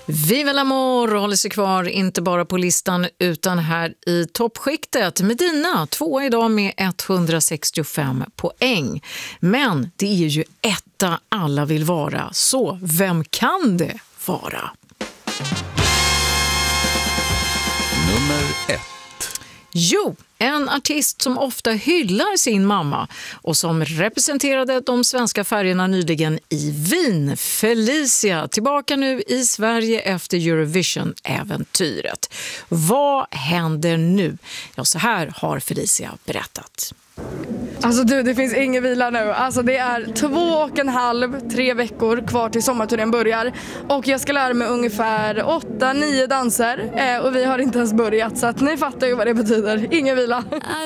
Viva l'amor håller sig kvar inte bara på listan utan här i toppskiktet. Medina, 2 idag med 165 poäng. Men det är ju etta alla vill vara, så vem kan det vara? Nummer 1. Jo, en artist som ofta hyllar sin mamma och som representerade de svenska färgerna nyligen i Wien. Felicia, tillbaka nu i Sverige efter Eurovision-äventyret. Vad händer nu? Ja, så här har Felicia berättat. Alltså det finns ingen vila nu. Alltså det är 2,5-3 veckor kvar till sommarturnén börjar. Och jag ska lära mig ungefär 8-9 danser. Och vi har inte ens börjat, så att ni fattar ju vad det betyder. Ingen vila.